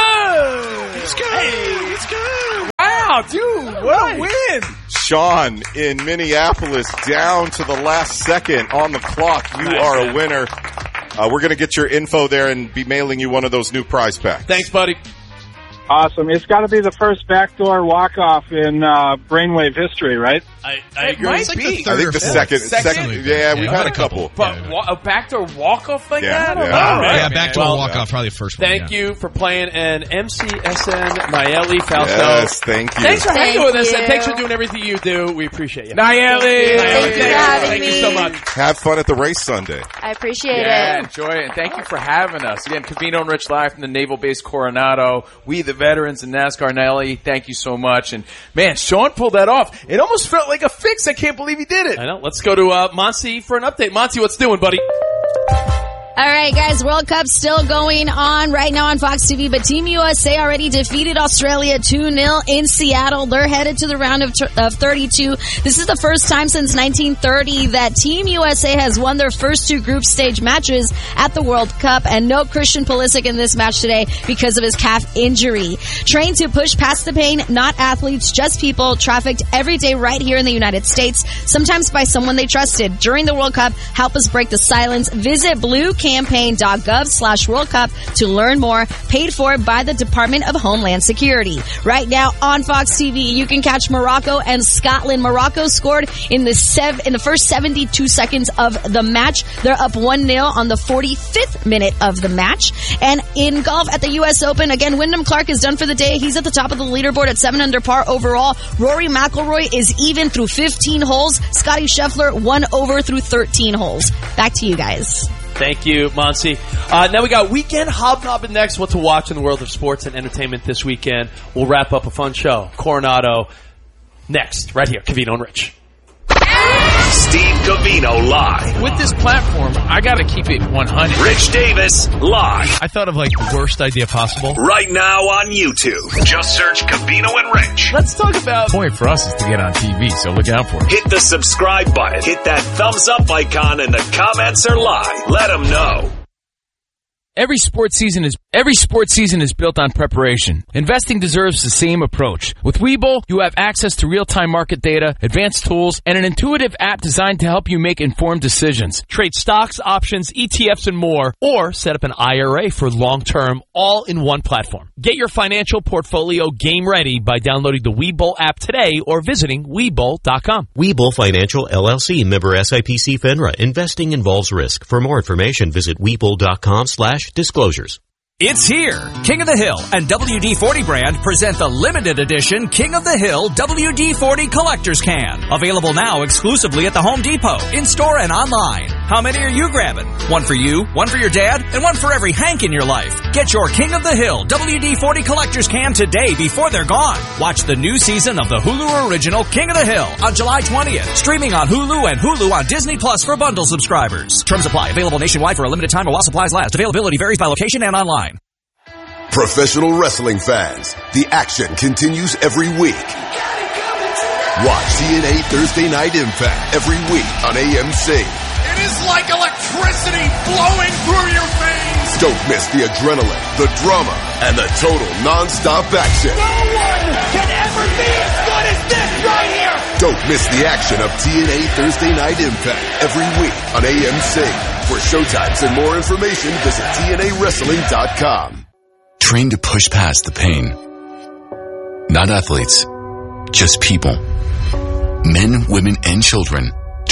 It's good. It's good. Wow, dude, what a win. Sean in Minneapolis, down to the last second on the clock. You are a winner. We're going to get your info there and be mailing you one of those new prize packs. Thanks, buddy. Awesome. It's got to be the first backdoor walk-off in Brainwave history, right? I agree. I think the second. Yeah, we've had a couple. But a backdoor walk-off like that? Yeah, backdoor walk-off, probably the first one. Thank you for playing, and MCSN, Naeli, Fausto. Yes, thank you. Thanks for hanging with us, and thanks for doing everything you do. We appreciate you. Naeli! Thank you so much. Have fun at the race Sunday. I appreciate Yeah, it. enjoy it. And thank you for having us. Again, Covino and Rich live from the Naval Base Coronado. We, the veterans in NASCAR, Naeli, thank you so much. And, man, Sean pulled that off. It almost felt like a fix. I can't believe he did it. I know. Let's go to Monty for an update. Monty, what's doing, buddy? All right, guys, World Cup still going on right now on Fox TV, but Team USA already defeated Australia 2-0 in Seattle. They're headed to the round of 32. This is the first time since 1930 that Team USA has won their first 2 group stage matches at the World Cup, and no Christian Pulisic in this match today because of his calf injury. Trained to push past the pain, not athletes, just people, trafficked every day right here in the United States, sometimes by someone they trusted. During the World Cup, help us break the silence. Visit bluecampaign.gov/World Cup to learn more. Paid for by the Department of Homeland Security. Right now on Fox TV, you can catch Morocco and Scotland. Morocco scored in the first 72 seconds of the match. They're up 1-0 on the 45th minute of the match. And in golf at the U.S. Open, again, Wyndham Clark is done for the day. He's at the top of the leaderboard at 7 under par overall. Rory McIlroy is even through 15 holes. Scottie Scheffler 1 over through 13 holes. Back to you guys. Thank you, Monty. Now we got Weekend Hobnobbing next. What to watch in the world of sports and entertainment this weekend. We'll wrap up a fun show. Coronado next, right here. Covino and Rich. Steve Covino live. With this platform, I got to keep it 100. Rich Davis live. I thought of like the worst idea possible. Right now on YouTube. Just search Covino and Rich. Let's talk about... The point for us is to get on TV, so look out for it. Hit the subscribe button. Hit that thumbs up icon, and the comments are live. Let them know. Every sports season is built on preparation. Investing deserves the same approach. With Webull, you have access to real-time market data, advanced tools, and an intuitive app designed to help you make informed decisions. Trade stocks, options, ETFs, and more, or set up an IRA for long-term, all in one platform. Get your financial portfolio game ready by downloading the Webull app today or visiting Webull.com. Webull Financial LLC, member SIPC FINRA. Investing involves risk. For more information, visit Webull.com/disclosures. It's here. King of the Hill and WD-40 brand present the limited edition King of the Hill WD-40 Collector's Can. Available now exclusively at the Home Depot, in-store and online. How many are you grabbing? One for you, one for your dad, and one for every Hank in your life. Get your King of the Hill WD-40 Collector's Can today before they're gone. Watch the new season of the Hulu original King of the Hill on July 20th. Streaming on Hulu and Hulu on Disney Plus for bundle subscribers. Terms apply. Available nationwide for a limited time or while supplies last. Availability varies by location and online. Professional wrestling fans, the action continues every week. Watch TNA Thursday Night Impact every week on AMC. It is like electricity flowing through your veins. Don't miss the adrenaline, the drama, and the total non-stop action. No one can ever be as good as this right here. Don't miss the action of TNA Thursday Night Impact every week on AMC. For showtimes and more information, visit TNAWrestling.com. Trained to push past the pain. Not athletes, just people. Men, women, and children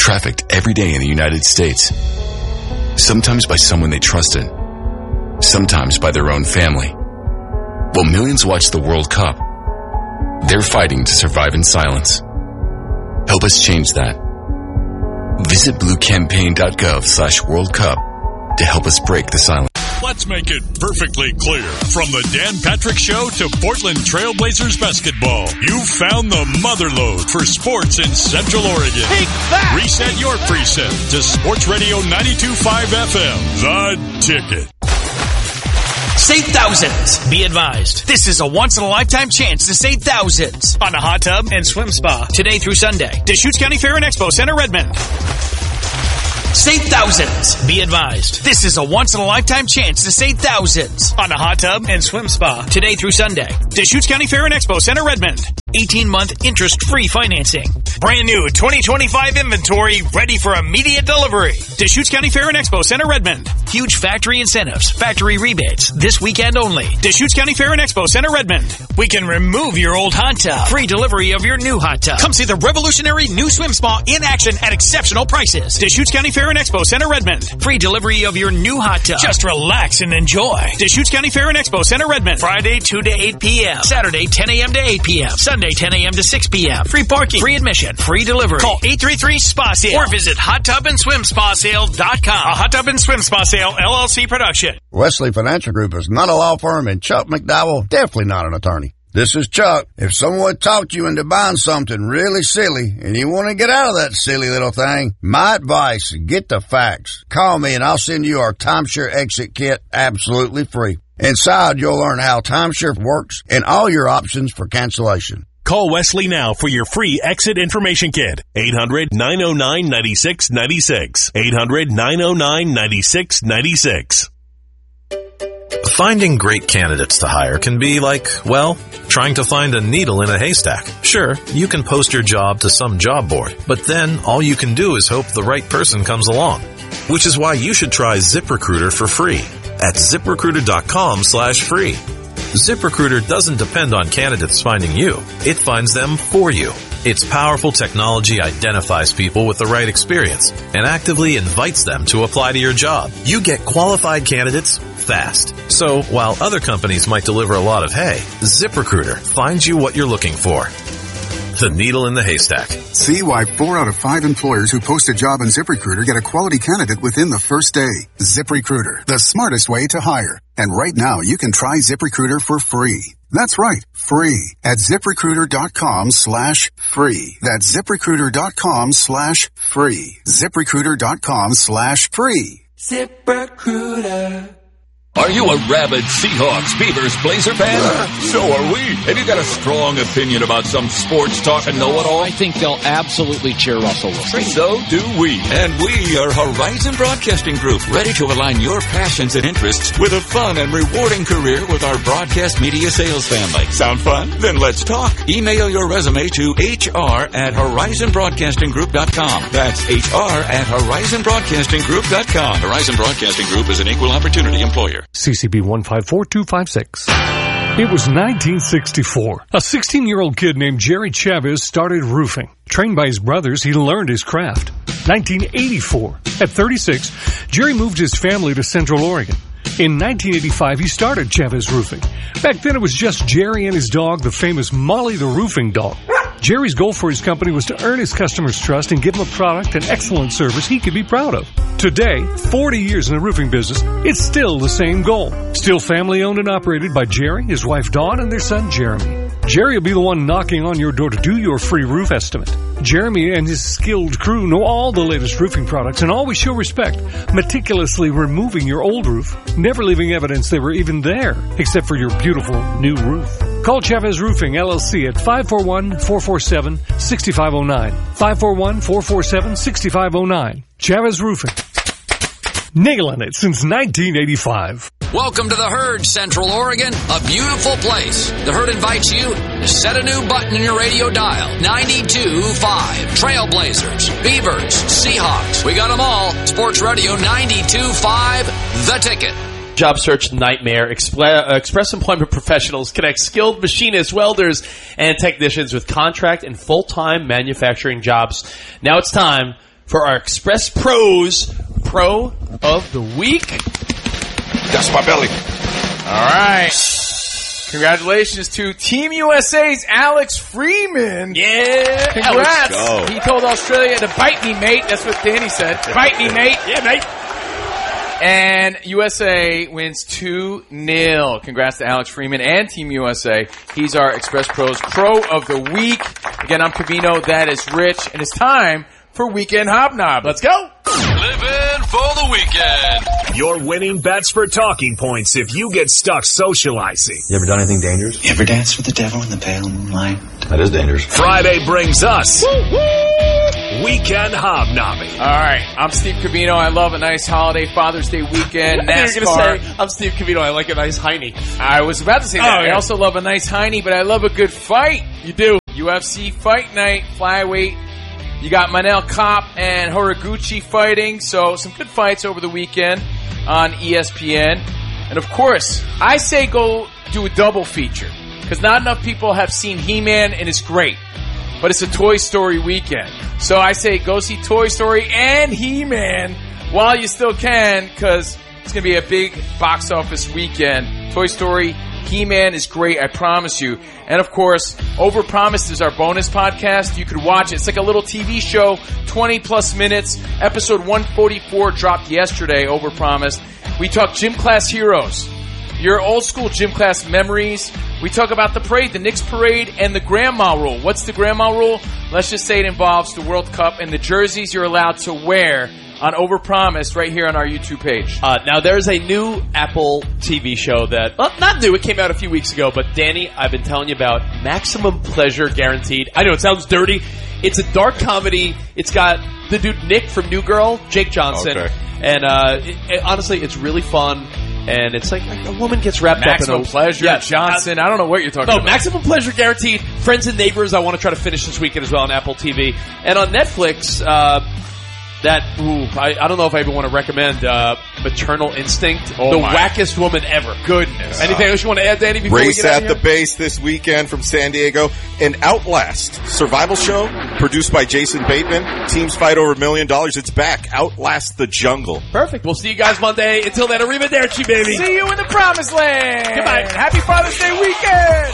trafficked every day in the United States. Sometimes by someone they trusted, sometimes by their own family. While millions watch the World Cup, they're fighting to survive in silence. Help us change that. Visit bluecampaign.gov/World Cup to help us break the silence. Let's make it perfectly clear. From the Dan Patrick Show to Portland Trailblazers basketball, you found the motherlode for sports in Central Oregon. Take that! Reset your preset to Sports Radio 92.5 FM, The Ticket. Save thousands. Be advised, this is a once-in-a-lifetime chance to save thousands on a hot tub and swim spa today through Sunday. Deschutes County Fair and Expo Center, Redmond. Save thousands. Be advised, this is a once-in-a-lifetime chance to save thousands on a hot tub and swim spa today through Sunday. Deschutes County Fair and Expo Center, Redmond. 18-month interest-free financing. Brand new 2025 inventory ready for immediate delivery. Deschutes County Fair and Expo Center, Redmond. Huge factory incentives, factory rebates, this weekend only. Deschutes County Fair and Expo Center, Redmond. We can remove your old hot tub. Free delivery of your new hot tub. Come see the revolutionary new swim spa in action at exceptional prices. Deschutes County Fair and Expo Center, Redmond. Free delivery of your new hot tub. Just relax and enjoy. Deschutes County Fair and Expo Center, Redmond. Friday 2 to 8 p.m. Saturday 10 a.m. to 8 p.m. Sunday 10 a.m. to 6 p.m. Free parking, free admission, free delivery. Call 833-SPA-SALE or visit hottubandSwimSpaSale.com. A Hot Tub and Swim Spa Sale LLC production. Wesley Financial Group is not a law firm, and Chuck McDowell definitely not an attorney. This is Chuck. If someone talked you into buying something really silly and you want to get out of that silly little thing, my advice, get the facts. Call me and I'll send you our timeshare exit kit absolutely free. Inside, you'll learn how timeshare works and all your options for cancellation. Call Wesley now for your free exit information kit. 800-909-9696. 800-909-9696. Finding great candidates to hire can be like, well, trying to find a needle in a haystack. Sure, you can post your job to some job board, but then all you can do is hope the right person comes along. Which is why you should try ZipRecruiter for free at ZipRecruiter.com/free. ZipRecruiter doesn't depend on candidates finding you. It finds them for you. Its powerful technology identifies people with the right experience and actively invites them to apply to your job. You get qualified candidates fast. So while other companies might deliver a lot of hay, ZipRecruiter finds you what you're looking for. The needle in the haystack. See why 4 out of 5 employers who post a job on ZipRecruiter get a quality candidate within the first day. ZipRecruiter, the smartest way to hire. And right now, you can try ZipRecruiter for free. That's right, free at ZipRecruiter.com/free. That's ZipRecruiter.com/free. ZipRecruiter.com/free. ZipRecruiter. Are you a rabid Seahawks, Beavers, Blazer fan? So are we. Have you got a strong opinion about some sports talk and know-it-all? I think they'll absolutely cheer Russell Wilson. So do we. And we are Horizon Broadcasting Group, ready to align your passions and interests with a fun and rewarding career with our broadcast media sales family. Sound fun? Then let's talk. Email your resume to hr@horizonbroadcastinggroup.com. That's hr@horizonbroadcastinggroup.com. Horizon Broadcasting Group is an equal opportunity employer. CCB 154256. It was 1964. A 16-year-old kid named Jerry Chavez started roofing. Trained by his brothers, he learned his craft. 1984. At 36, Jerry moved his family to Central Oregon. In 1985, he started Chavez Roofing. Back then, it was just Jerry and his dog, the famous Molly the Roofing Dog. Jerry's goal for his company was to earn his customers' trust and give them a product and excellent service he could be proud of. Today, 40 years in the roofing business, it's still the same goal. Still family owned and operated by Jerry, his wife Dawn, and their son Jeremy. Jerry will be the one knocking on your door to do your free roof estimate. Jeremy and his skilled crew know all the latest roofing products and always show respect, meticulously removing your old roof, never leaving evidence they were even there, except for your beautiful new roof. Call Chavez Roofing, LLC at 541-447-6509. 541-447-6509. Chavez Roofing. Nailing it since 1985. Welcome to the Herd, Central Oregon, a beautiful place. The Herd invites you to set a new button in your radio dial. 92.5. Trailblazers, Beavers, Seahawks. We got them all. Sports Radio 92.5, The Ticket. Job search nightmare. Express Employment Professionals connect skilled machinists, welders, and technicians with contract and full-time manufacturing jobs. Now it's time for our Express Pros Pro of the Week. That's my belly. All right. Congratulations to Team USA's Alex Freeman. Yeah. Congrats. Let's go. He told Australia to bite me, mate. That's what Danny said. Bite me, mate. Yeah, mate. And USA wins 2-0. Congrats to Alex Freeman and Team USA. He's our Express Pros Pro of the Week. Again, I'm Covino. That is Rich. And it's time for Weekend Hobnob. Let's go. Living for the weekend. Your winning bets for talking points if you get stuck socializing. You ever done anything dangerous? You ever danced with the devil in the pale moonlight? That is dangerous. Friday brings us Weekend Hobnobbing. All right. I'm Steve Covino. I love a nice holiday Father's Day weekend. I think you're NASCAR. going to say, I'm Steve Covino. I like a nice Heine. I was about to say that. Oh, yeah. I also love a nice Heine, but I love a good fight. You do. UFC Fight Night, flyweight. You got Manel Kopp and Horiguchi fighting, so some good fights over the weekend on ESPN. And of course, I say go do a double feature, because not enough people have seen He-Man, and it's great. But it's a Toy Story weekend. So I say go see Toy Story and He-Man while you still can, because it's going to be a big box office weekend. Toy Story, He-Man is great, I promise you. And of course, Overpromised is our bonus podcast. You could watch it. It's like a little TV show, 20 plus minutes. Episode 144 dropped yesterday, Overpromised. We talk gym class heroes, your old school gym class memories. We talk about the parade, the Knicks parade, and the grandma rule. What's the grandma rule? Let's just say it involves the World Cup and the jerseys you're allowed to wear on Overpromised right here on our YouTube page. Now, there's a new Apple TV show that, well, not new, it came out a few weeks ago, but Danny, I've been telling you about Maximum Pleasure Guaranteed. I know it sounds dirty. It's a dark comedy. It's got the dude Nick from New Girl, Jake Johnson. Okay. And honestly, it's really fun. And it's like a woman gets wrapped Maximum up in Pleasure, Johnson. I don't know what you're talking about. Maximum Pleasure Guaranteed. Friends and Neighbors, I want to try to finish this weekend as well on Apple TV. And on Netflix, I don't know if I even want to recommend Maternal Instinct. The wackest woman ever. Goodness. Anything else you want to add, Danny, before we Race get out at of the here? Base this weekend from San Diego. An Outlast survival show produced by Jason Bateman. Teams fight over $1 million. It's back. Outlast the Jungle. Perfect. We'll see you guys Monday. Until then, arrivederci, baby. See you in the promised land. Goodbye. Happy Father's Day weekend.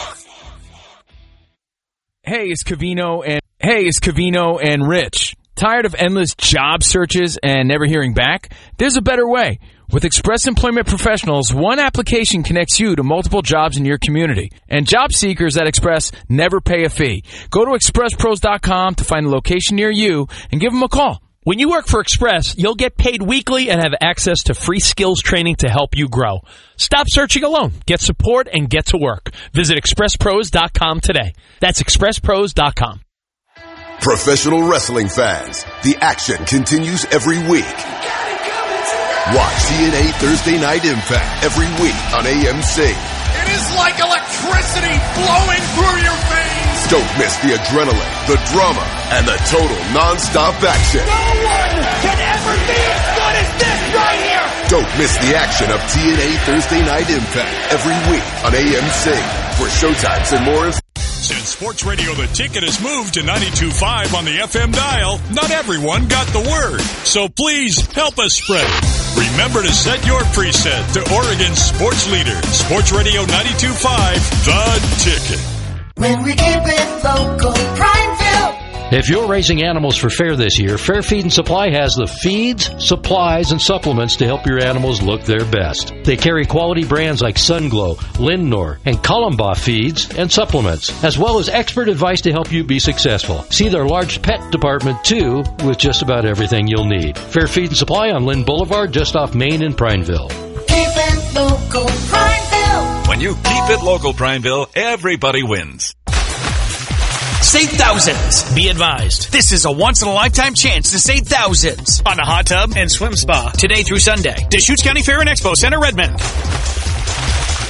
Hey, it's Covino and Rich. Tired of endless job searches and never hearing back? There's a better way. With Express Employment Professionals, one application connects you to multiple jobs in your community. And job seekers at Express never pay a fee. Go to expresspros.com to find a location near you and give them a call. When you work for Express, you'll get paid weekly and have access to free skills training to help you grow. Stop searching alone. Get support and get to work. Visit expresspros.com today. That's expresspros.com. Professional wrestling fans, the action continues every week. Watch TNA Thursday Night Impact every week on AMC. It is like electricity flowing through your veins. Don't miss the adrenaline, the drama, and the total non-stop action. No one can ever be as good as this right here. Don't miss the action of TNA Thursday Night Impact every week on AMC. For showtimes and more information. Since Sports Radio The Ticket has moved to 92.5 on the FM dial, not everyone got the word. So please help us spread it. Remember to set your preset to Oregon's sports leader, Sports Radio 92.5, The Ticket. When we keep it local, Prineville. If you're raising animals for fair this year, Fair Feed and Supply has the feeds, supplies, and supplements to help your animals look their best. They carry quality brands like Sunglow, Lindnor, and Columba feeds and supplements, as well as expert advice to help you be successful. See their large pet department, too, with just about everything you'll need. Fair Feed and Supply on Lynn Boulevard, just off Main in Prineville. Keep it local, Prineville. When you keep it local, Prineville, everybody wins. Save thousands. Be advised. This is a once-in-a-lifetime chance to save thousands on a hot tub and swim spa today through Sunday. Deschutes County Fair and Expo Center, Redmond.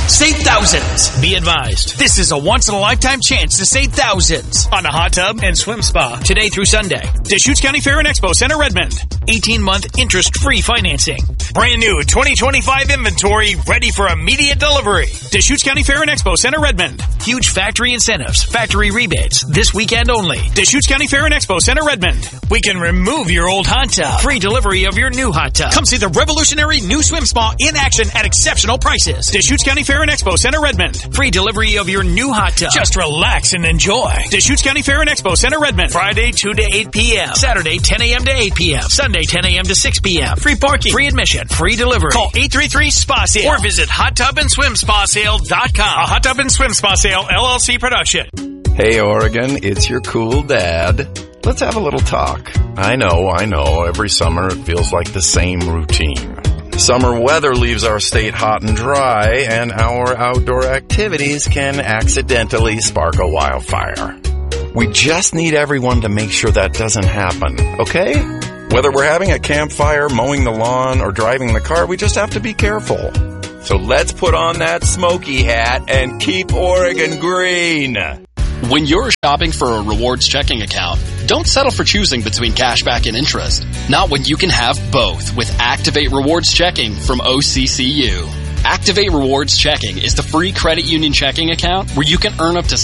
Save thousands. Be advised, this is a once-in-a-lifetime chance to save thousands on a hot tub and swim spa today through Sunday. Deschutes County Fair and Expo Center, Redmond. 18-month interest-free financing. Brand new 2025 inventory ready for immediate delivery. Deschutes County Fair and Expo Center, Redmond. Huge factory incentives, factory rebates, this weekend only. Deschutes County Fair and Expo Center, Redmond. We can remove your old hot tub. Free delivery of your new hot tub. Come see the revolutionary new swim spa in action at exceptional prices. Deschutes County Fair and Expo Center, Redmond. Free delivery of your new hot tub. Just relax and enjoy. Deschutes County Fair and Expo Center, Redmond. Friday 2 to 8 p.m. Saturday 10 a.m. to 8 p.m. Sunday 10 a.m. to 6 p.m. Free parking, free admission, free delivery. Call 833-SPA-SALE or visit HotTubAndSwimSpaSale.com. A Hot Tub and Swim Spa Sale LLC production. Hey Oregon, it's your cool dad. Let's have a little talk. I know. Every summer it feels like the same routine. Summer weather leaves our state hot and dry, and our outdoor activities can accidentally spark a wildfire. We just need everyone to make sure that doesn't happen, okay? Whether we're having a campfire, mowing the lawn, or driving the car, we just have to be careful. So let's put on that smoky hat and keep Oregon green. When you're shopping for a rewards checking account, don't settle for choosing between cashback and interest. Not when you can have both with Activate Rewards Checking from OCCU. Activate Rewards Checking is the free credit union checking account where you can earn up to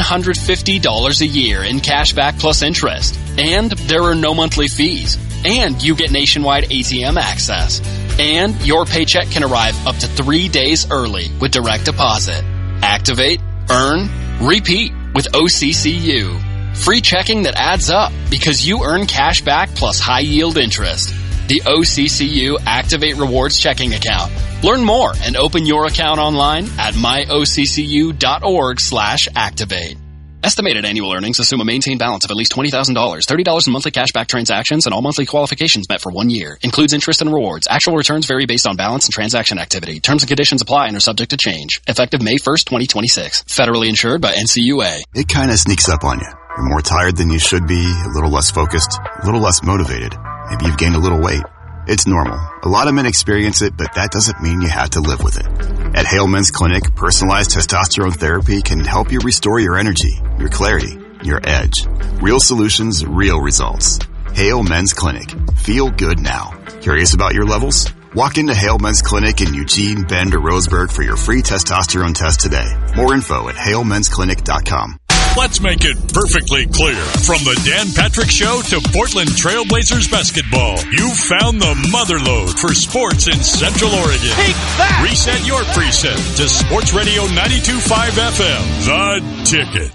$750 a year in cashback plus interest. And there are no monthly fees. And you get nationwide ATM access. And your paycheck can arrive up to 3 days early with direct deposit. Activate, earn, repeat with OCCU. Free checking that adds up because you earn cash back plus high yield interest. The OCCU Activate Rewards Checking Account. Learn more and open your account online at myoccu.org/activate. Estimated annual earnings assume a maintained balance of at least $20,000, $30 in monthly cashback transactions, and all monthly qualifications met for 1 year. Includes interest and rewards. Actual returns vary based on balance and transaction activity. Terms and conditions apply and are subject to change. Effective May 1st, 2026. Federally insured by NCUA. It kind of sneaks up on you. You're more tired than you should be, a little less focused, a little less motivated. Maybe you've gained a little weight. It's normal. A lot of men experience it, but that doesn't mean you have to live with it. At Hale Men's Clinic, personalized testosterone therapy can help you restore your energy, your clarity, your edge. Real solutions, real results. Hale Men's Clinic. Feel good now. Curious about your levels? Walk into Hale Men's Clinic in Eugene, Bend, or Roseburg for your free testosterone test today. More info at HaleMen'sClinic.com. Let's make it perfectly clear. From the Dan Patrick Show to Portland Trailblazers basketball, you found the motherlode for sports in Central Oregon. Take that! Reset your preset to Sports Radio 92.5 FM, The Ticket.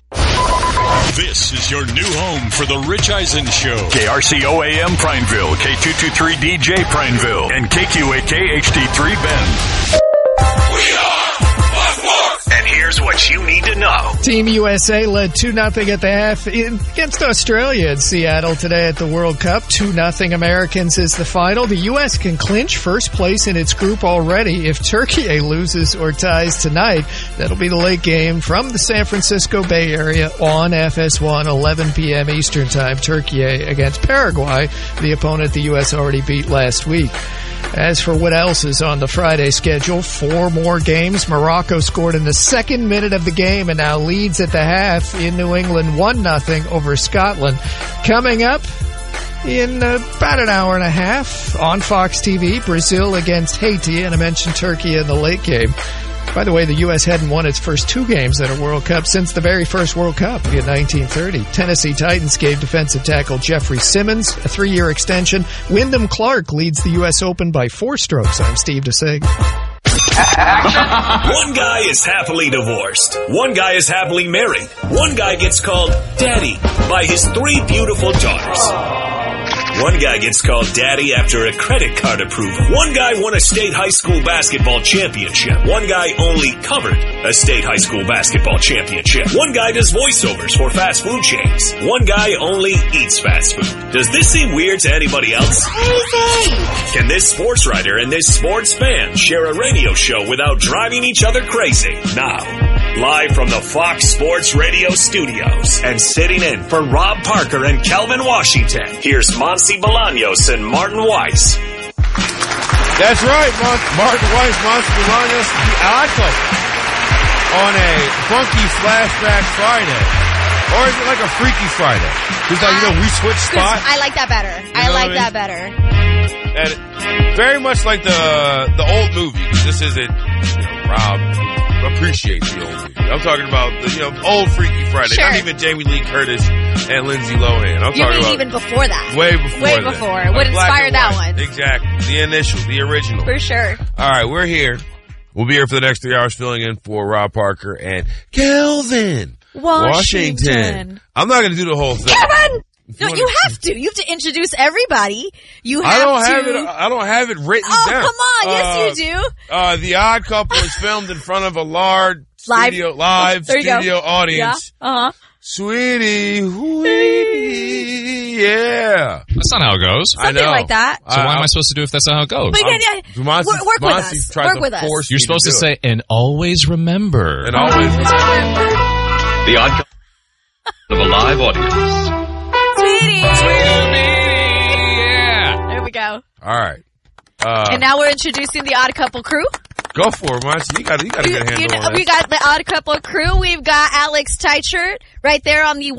This is your new home for the Rich Eisen Show. KRCO AM Prineville, K223DJ Prineville, and KQAK HD3 Bend. We are And here's what you need to know. Team USA led 2-0 at the half against Australia in Seattle today at the World Cup. 2-0 Americans is the final. The U.S. can clinch first place in its group already if Turkey loses or ties tonight. That'll be the late game from the San Francisco Bay Area on FS1, 11 p.m. Eastern Time. Turkey against Paraguay, the opponent the U.S. already beat last week. As for what else is on the Friday schedule, 4 more games. Morocco scored in the second minute of the game and now leads at the half in New England 1-0 over Scotland. Coming up in about an hour and a half on Fox TV, Brazil against Haiti, and I mentioned Turkey in the late game. By the way, the U.S. hadn't won its first 2 games at a World Cup since the very first World Cup in 1930. Tennessee Titans gave defensive tackle Jeffrey Simmons a 3-year extension. Wyndham Clark leads the U.S. Open by 4 strokes. I'm Steve DeSig. One guy is happily divorced. One guy is happily married. One guy gets called Daddy by his 3 beautiful daughters. One guy gets called Daddy after a credit card approval. One guy won a state high school basketball championship. One guy only covered a state high school basketball championship. One guy does voiceovers for fast food chains. One guy only eats fast food. Does this seem weird to anybody else? Crazy! Can this sports writer and this sports fan share a radio show without driving each other crazy? Now, live from the Fox Sports Radio studios and sitting in for Rob Parker and Kelvin Washington, here's Monty Bolaños and Martin Weiss. That's right, Martin Weiss, Monty Bolaños. I like on a funky flashback Friday? Or is it like a freaky Friday? It's like, we switch spots. I like that better. I like that better. And very much like the old movie. This isn't, Rob appreciates the old movie. I'm talking about the old Freaky Friday. Sure. Not even Jamie Lee Curtis and Lindsay Lohan. I'm talking about even before that. Way before. Way before. What inspired that one? Exactly. The initial, the original. For sure. All right, we're here. We'll be here for the next 3 hours filling in for Rob Parker and Kelvin Washington. I'm not going to do the whole thing. Kevin! No, you have to. You have to introduce everybody. I don't have it written down. Oh, come on. Yes, you do. The Odd Couple is filmed in front of a large studio audience. Yeah. Sweetie, yeah. That's not how it goes. Something like that. So why am I supposed to do if that's not how it goes? Work with us. Work with us. You're supposed to say, and always remember. And always remember. The Odd Couple of a live audience. Sweetie. Yeah. There we go. All right. And now we're introducing the Odd Couple crew. Go for it, Marcy. You got a good handle on that. We got the Odd Couple crew. We've got Alex Teichert right there on the